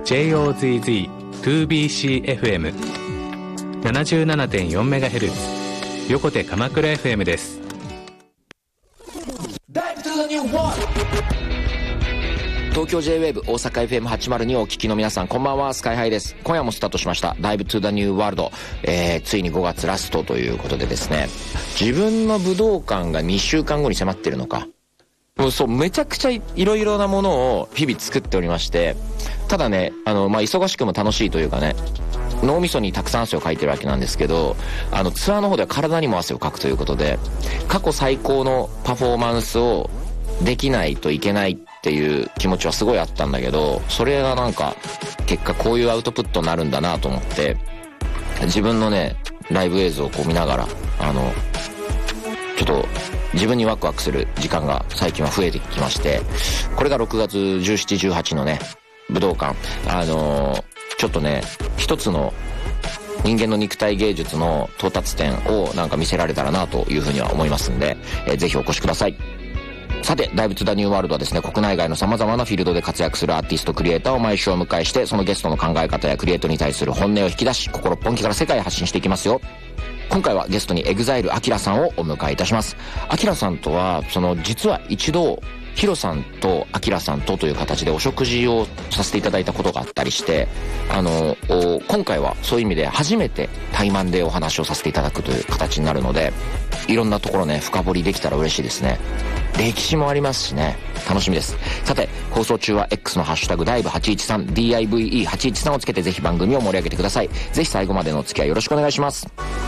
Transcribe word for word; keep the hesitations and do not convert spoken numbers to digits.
ジョッズ ツービーシーエフエムななじゅうななてんよんメガヘルツ 横手鎌倉 エフエム です。 東京 ジェイウェーブ 大阪 エフエムはちまるに をお聞きの皆さん、こんばんは。スカイハイです。今夜もスタートしましたダイブトゥザニューワールド、えー、ついにごがつラストということでですね、自分の武道館がにしゅうかんごに迫ってるのか、もうそうめちゃくちゃいろいろなものを日々作っておりまして、ただね、あのまあ忙しくも楽しいというかね、脳みそにたくさん汗をかいてるわけなんですけど、あのツアーの方では体にも汗をかくということで、過去最高のパフォーマンスをできないといけないっていう気持ちはすごいあったんだけど、それがなんか結果こういうアウトプットになるんだなと思って、自分のねライブ映像をこう見ながら、あのちょっと自分にワクワクする時間が最近は増えてきまして、これがろくがつじゅうしち、じゅうはちのね武道館、あのー、ちょっとね一つの人間の肉体芸術の到達点をなんか見せられたらなというふうには思いますんで、えー、ぜひお越しください。さて、ダイブトゥザニューワールドはですね、国内外の様々なフィールドで活躍するアーティストクリエイターを毎週お迎えして、そのゲストの考え方やクリエイトに対する本音を引き出し、心本気から世界へ発信していきますよ。今回はゲストに エグザイル アキラさんをお迎えいたします。アキラさんとは、その実は一度ヒロさんとアキラさんとという形でお食事をさせていただいたことがあったりして、あの今回はそういう意味で初めて対マンでお話をさせていただくという形になるので、いろんなところね深掘りできたら嬉しいですね。歴史もありますしね、楽しみです。さて、放送中は X のハッシュタグダイブはちいちさん ディーアイブイイーはちいちさん をつけてぜひ番組を盛り上げてください。ぜひ最後までのお付き合いよろしくお願いします。